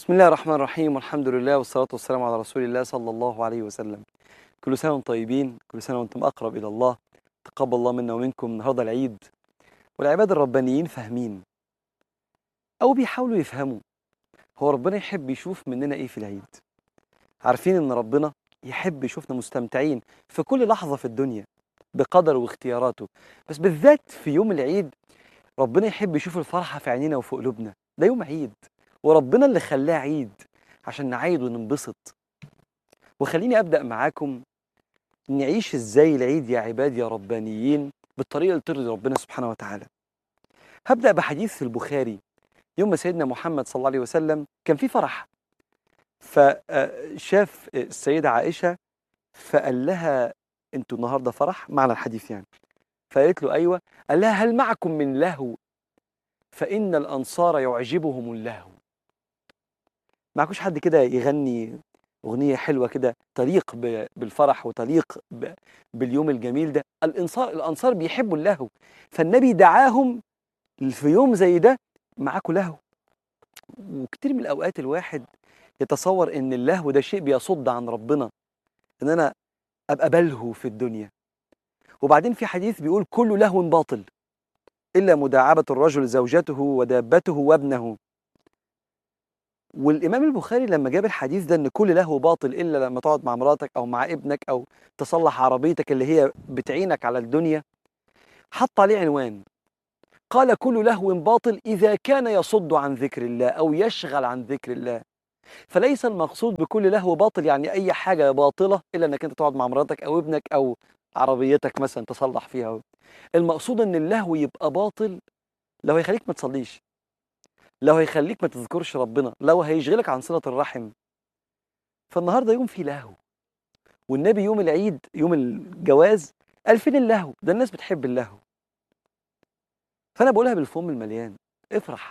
بسم الله الرحمن الرحيم والحمد لله والصلاة والسلام على رسول الله صلى الله عليه وسلم. كل سنة وانتم طيبين، كل سنة وانتم أقرب إلى الله. تقبل الله منا ومنكم. النهارده العيد، والعباد الربانيين فاهمين أو بيحاولوا يفهموا هو ربنا يحب يشوف مننا إيه في العيد. عارفين إن ربنا يحب يشوفنا مستمتعين في كل لحظة في الدنيا بقدره واختياراته، بس بالذات في يوم العيد ربنا يحب يشوف الفرحة في عينينا وفي قلوبنا. ده يوم عيد، وربنا اللي خلاه عيد عشان نعيد وننبسط. وخليني أبدأ معاكم نعيش إزاي العيد يا عباد يا ربانيين بالطريقة اللي ترضي ربنا سبحانه وتعالى. هبدأ بحديث في البخاري. يوم ما سيدنا محمد صلى الله عليه وسلم كان في فرح، فشاف السيدة عائشة فقال لها: انتوا النهارده فرح؟ معنى الحديث يعني. فقالت له: أيوة. قال لها: هل معكم من لهو؟ فإن الأنصار يعجبهم اللهو. معكوش حد كده يغني أغنية حلوة كده تليق بالفرح وتليق باليوم الجميل ده؟ الأنصار بيحبوا اللهو، فالنبي دعاهم في يوم زي ده معاكوا لهو. وكتير من الأوقات الواحد يتصور إن اللهو ده شيء بيصد عن ربنا، إن أنا أبقى بلهو في الدنيا. وبعدين في حديث بيقول: كل لهو باطل إلا مداعبة الرجل زوجته ودابته وابنه. والإمام البخاري لما جاب الحديث ده إن كل لهو باطل إلا لما تقعد مع مراتك أو مع ابنك أو تصلح عربيتك اللي هي بتعينك على الدنيا، حط عليه عنوان. قال: كل لهو باطل إذا كان يصد عن ذكر الله أو يشغل عن ذكر الله. فليس المقصود بكل لهو باطل يعني أي حاجة باطلة إلا إنك أنت تقعد مع مراتك أو ابنك أو عربيتك مثلا تصلح فيها. المقصود إن اللهو يبقى باطل لو هيخليك ما تصليش، لو هيخليك ما تذكرش ربنا، لو هيشغلك عن صلة الرحم. فالنهارده يوم فيه لهو، والنبي يوم العيد يوم الجواز قال: فين اللهو؟ ده الناس بتحب اللهو. فأنا بقولها بالفم المليان: افرح.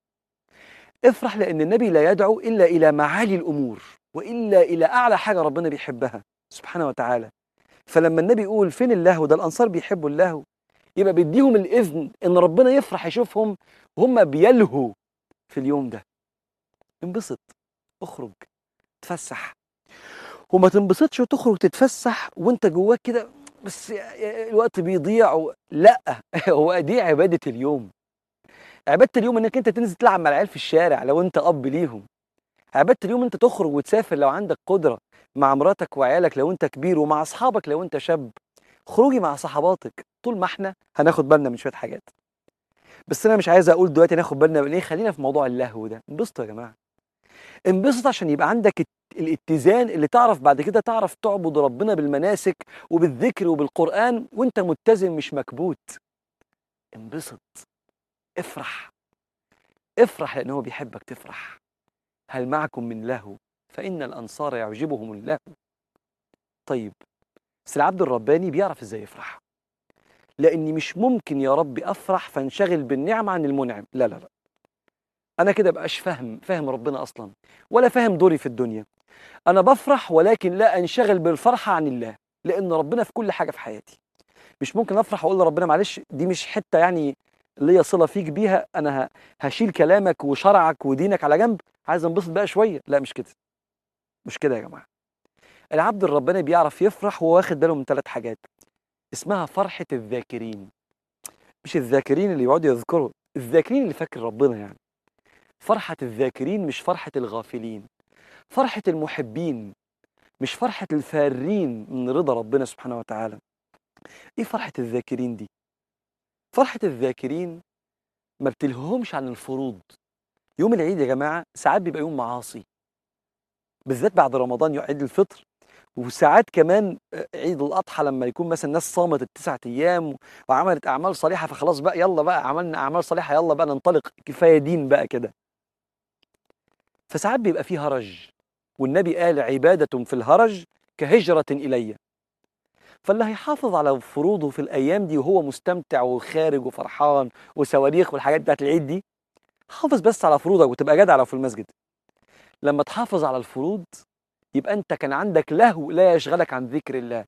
افرح لأن النبي لا يدعو إلا إلى معالي الأمور وإلا إلى أعلى حاجة ربنا بيحبها سبحانه وتعالى. فلما النبي يقول فين اللهو، ده الأنصار بيحبوا اللهو، يبقى بيديهم الإذن إن ربنا يفرح يشوفهم وهم بيلهوا في اليوم ده. انبسط، اخرج، تفسح. وما تنبسطش وتخرج تتفسح وانت جواك كده بس الوقت بيضيع لا. هو دي عبادة اليوم. عبادة اليوم انك انت تنزل تلعب مع العيال في الشارع لو انت اب ليهم. عبادة اليوم انت تخرج وتسافر لو عندك قدرة، مع مراتك وعيالك لو انت كبير، ومع اصحابك لو انت شاب. خروجي مع صحباتك. طول ما احنا هناخد بالنا من شوية حاجات، بس انا مش عايز اقول دلوقتي ناخد بالنا من ايه. خلينا في موضوع اللهو ده. انبسطوا يا جماعة، انبسط عشان يبقى عندك الاتزان اللي تعرف بعد كده تعرف تعبد ربنا بالمناسك وبالذكر وبالقرآن وانت متزن مش مكبوت. انبسط، افرح. افرح لأنه هو بيحبك تفرح. هل معكم من لهو؟ فإن الأنصار يعجبهم اللهو. طيب، بس العبد الرباني بيعرف ازاي يفرح. لأني مش ممكن يا رب أفرح فانشغل بالنعمة عن المنعم. لا لا لا، أنا كده بقاش فاهم ربنا أصلا، ولا فاهم دوري في الدنيا. أنا بفرح ولكن لا أنشغل بالفرحة عن الله، لأن ربنا في كل حاجة في حياتي. مش ممكن أفرح وأقول لربنا معلش دي مش حتة يعني ليا صلة فيك بيها، أنا هشيل كلامك وشرعك ودينك على جنب، عايز انبسط بقى شوية. لا، مش كده، مش كده يا جماعة. العبد الرباني بيعرف يفرح وهو واخد باله من 3 حاجات اسمها فرحة الذاكرين. مش الذاكرين اللي يقعدوا يذكروا، الذاكرين اللي فاكر ربنا يعني. فرحة الذاكرين مش فرحة الغافلين. فرحة المحبين مش فرحة الفارين من رضا ربنا سبحانه وتعالى. ايه فرحة الذاكرين دي؟ فرحة الذاكرين ما بتلهمش عن الفروض. يوم العيد يا جماعة ساعات بيبقى يوم معاصي، بالذات بعد رمضان عيد الفطر، وساعات كمان عيد الأضحى لما يكون مثلا الناس صامت ال9 أيام وعملت أعمال صالحة، فخلاص بقى يلا بقى عملنا أعمال صالحة يلا بقى ننطلق كفاية دين بقى كده. فساعات بيبقى فيه هرج، والنبي قال: عبادة في الهرج كهجرة إلي. فاللي هيحافظ على فروضه في الأيام دي وهو مستمتع وخارج وفرحان وصواريخ والحاجات بتاعت العيد دي، حافظ بس على فروضك وتبقى جدع لو في المسجد. لما تحافظ على الفروض يبقى أنت كان عندك لهو لا يشغلك عن ذكر الله.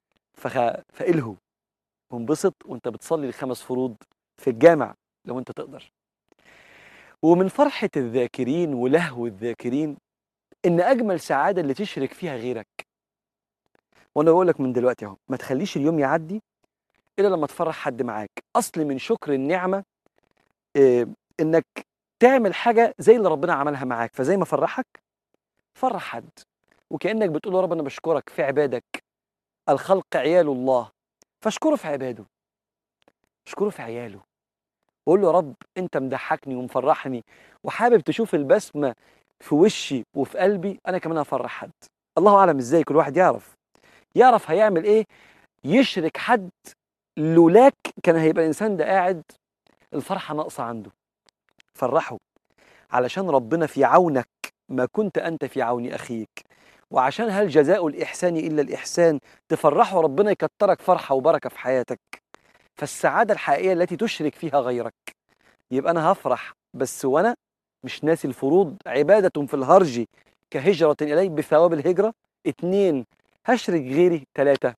فإلهو وانبسط وانت بتصلي ال5 فروض في الجامع لو انت تقدر. ومن فرحة الذاكرين ولهو الذاكرين إن أجمل سعادة اللي تشرك فيها غيرك. وأنا بقول لك من دلوقتي أهو، ما تخليش اليوم يعدي إلا لما تفرح حد معاك. أصل من شكر النعمة إنك تعمل حاجة زي اللي ربنا عملها معاك، فزي ما فرحك فرح حد، وكأنك بتقول يا رب أنا بشكرك في عبادك، الخلق عيال الله، فاشكره في عباده، اشكره في عياله، وقول له يا رب أنت مضحكني ومفرحني وحابب تشوف البسمة في وشي وفي قلبي، أنا كمان هفرح حد. الله أعلم إزاي، كل واحد يعرف هيعمل إيه، يشرك حد. لولاك كان هيبقى الإنسان ده قاعد الفرحة ناقصة عنده. فرحه، علشان ربنا في عونك ما كنت أنت في عون أخيك، وعشان هل جزاء الإحسان إلا الإحسان، تفرحه ربنا يكترك فرحة وبركة في حياتك. فالسعادة الحقيقية التي تشرك فيها غيرك. يبقى أنا هفرح بس وأنا مش ناسي الفروض، عبادة في الهرج كهجرة إلي بثواب الهجرة. 2، هشرك غيري. 3،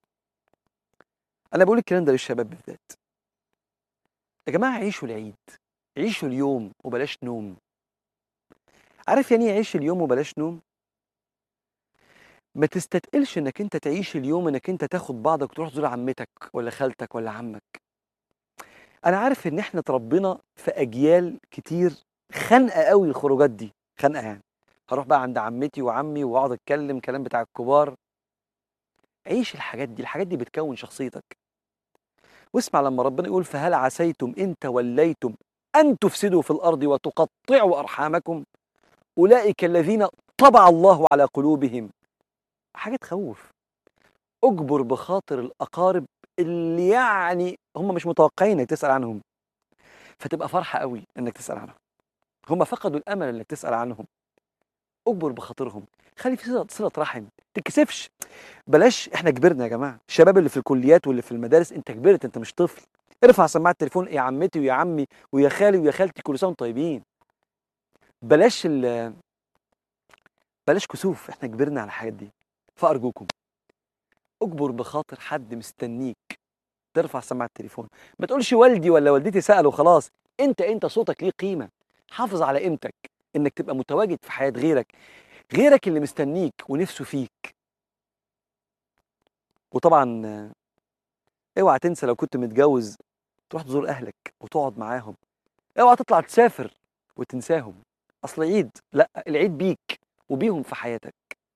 أنا بقول الكلام ده للشباب بالذات. يا جماعة عيشوا العيد، عيشوا اليوم وبلاش نوم. عارف يعني ايه عيش اليوم وبلاش نوم؟ ما تستتقلش انك انت تعيش اليوم انك انت تاخد بعضك وتروح تزور عمتك ولا خالتك ولا عمك. انا عارف ان احنا اتربينا في اجيال كتير خانقه قوي الخروجات دي، خانقه يعني. هروح بقى عند عمتي وعمي واقعد اتكلم كلام بتاع الكبار. عيش الحاجات دي، الحاجات دي بتكون شخصيتك. واسمع لما ربنا يقول فهل عسيتم ان توليتم ان تفسدوا في الارض وتقطعوا ارحامكم اولئك الذين طبع الله على قلوبهم. حاجه تخوف. اجبر بخاطر الاقارب اللي يعني هم مش متوقعين انك تسال عنهم، فتبقى فرحه قوي انك تسال عنهم. هم فقدوا الامل انك تسال عنهم. اجبر بخاطرهم، خلي في صله رحم، تتكسفش. بلاش، احنا كبرنا يا جماعه، الشباب اللي في الكليات واللي في المدارس، انت كبرت، انت مش طفل. ارفع سماعه التليفون، يا عمتي ويا عمي ويا خالي ويا خالتي كل سنه وانتم طيبين. بلاش بلاش كسوف، احنا كبرنا على الحاجات دي. فارجوكم اجبر بخاطر حد مستنيك، ترفع سماعة التليفون. ما تقولش والدي ولا والدتي سألوا خلاص. انت صوتك ليه قيمة. حافظ على قيمتك، انك تبقى متواجد في حياة غيرك اللي مستنيك ونفسه فيك. وطبعا اوعى تنسى لو كنت متجوز تروح تزور اهلك وتقعد معاهم. اوعى تطلع تسافر وتنساهم. اصل عيد، لا، العيد بيك وبيهم في حياتك.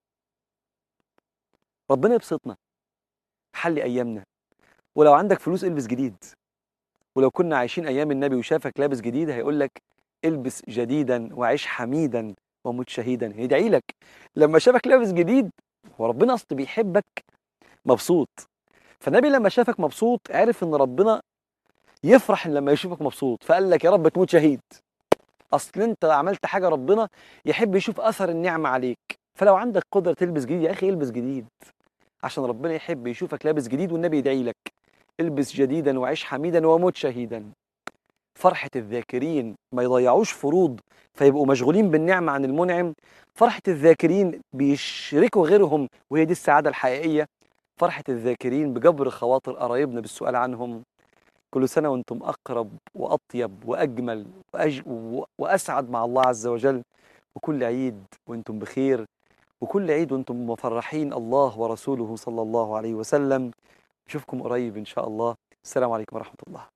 ربنا يبسطنا، حلي ايامنا. ولو عندك فلوس البس جديد. ولو كنا عايشين ايام النبي وشافك لابس جديد هيقول لك البس جديدا وعيش حميدا ومت شهيدا. هيدعي لك لما شافك لابس جديد. وربنا اصلا بيحبك مبسوط. فالنبي لما شافك مبسوط عرف ان ربنا يفرح لما يشوفك مبسوط، فقال لك يا رب تموت شهيد. اصل انت عملت حاجه ربنا يحب يشوف اثر النعمه عليك. فلو عندك قدره تلبس جديد يا اخي البس جديد، عشان ربنا يحب يشوفك لابس جديد. والنبي يدعي لك البس جديدا وعيش حميدا ومت شهيدا. فرحة الذاكرين ما يضيعوش فروض فيبقوا مشغولين بالنعمة عن المنعم. فرحة الذاكرين بيشركوا غيرهم، وهي دي السعادة الحقيقية. فرحة الذاكرين بجبر خواطر قرايبنا بالسؤال عنهم. كل سنة وانتم أقرب وأطيب وأجمل وأسعد مع الله عز وجل. وكل عيد وانتم بخير، وكل عيد وانتم مفرحين الله ورسوله صلى الله عليه وسلم. نشوفكم قريب إن شاء الله. السلام عليكم ورحمة الله.